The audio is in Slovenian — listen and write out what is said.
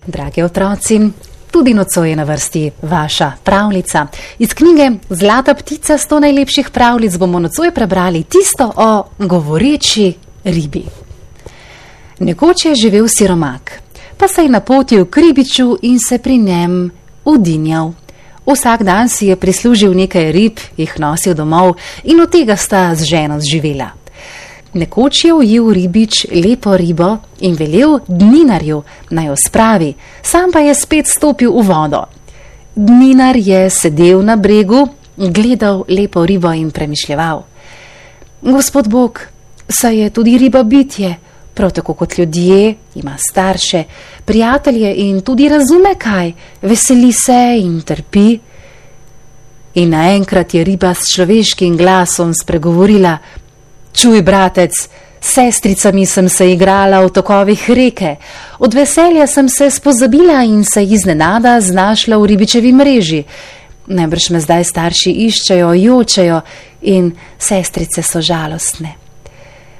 Dragi otroci, tudi nocoj je na vrsti vaša pravljica. Iz knjige Zlata ptica 100 najlepših pravljic bomo nocoj prebrali tisto o govoreči ribi. Nekoč je živel siromak, pa se je napotil k ribiču in se pri njem udinjal. Vsak dan si je prislužil nekaj rib, jih nosil domov in od tega sta z ženo živela. Nekoč je ujel ribič lepo ribo in velel dninarju, naj jo spravi, sam pa je spet stopil v vodo. Dninar je sedel na bregu, gledal lepo ribo in premišljeval. Gospod Bog, saj je tudi riba bitje, prav tako kot ljudje, ima starše, prijatelje in tudi razume kaj, veseli se in trpi. In naenkrat je riba s človeškim glasom spregovorila: Čuj, bratec, s sestricami sem se igrala v tokovih reke, od veselja sem se spozabila in se iznenada znašla v ribičevi mreži. Najbrž me zdaj starši iščejo, jočejo in sestrice so žalostne.